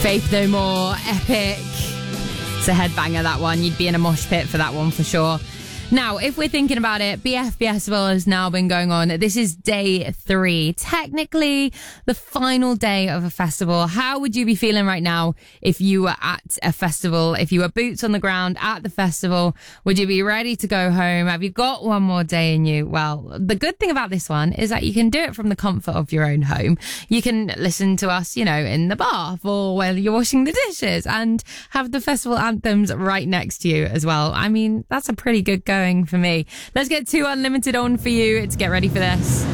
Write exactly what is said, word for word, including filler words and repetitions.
Faith No More, epic. It's a headbanger, that one. You'd be in a mosh pit for that one for sure. Now, if we're thinking about it, B F Festival has now been going on. This is day three, technically the final day of a festival. How would you be feeling right now if you were at a festival, if you were boots on the ground at the festival? Would you be ready to go home? Have you got one more day in you? Well, the good thing about this one is that you can do it from the comfort of your own home. You can listen to us, you know, in the bath or while you're washing the dishes and have the festival anthems right next to you as well. I mean, that's a pretty good go for me. Let's get two Unlimited on for you to get ready for this.